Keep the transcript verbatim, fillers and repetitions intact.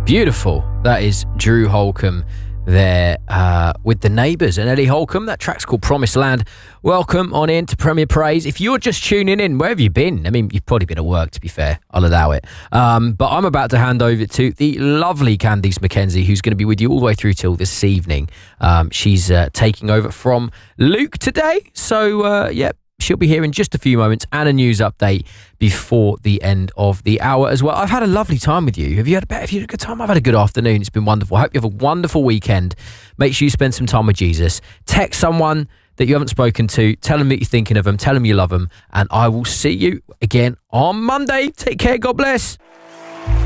Beautiful. That is Drew Holcomb there uh, with The Neighbours and Ellie Holcomb. That track's called Promised Land. Welcome on in to Premier Praise. If you're just tuning in, where have you been? I mean, you've probably been at work, to be fair. I'll allow it. Um, but I'm about to hand over to the lovely Candice McKenzie, who's going to be with you all the way through till this evening. Um, she's uh, taking over from Luke today. So, uh, yeah, she'll be here in just a few moments, and a news update before the end of the hour as well. I've had a lovely time with you. Have you had a, have you had a good time? I've had a good afternoon. It's been wonderful. I hope you have a wonderful weekend. Make sure you spend some time with Jesus. Text someone that you haven't spoken to. Tell them that you're thinking of them. Tell them you love them. And I will see you again on Monday. Take care. God bless.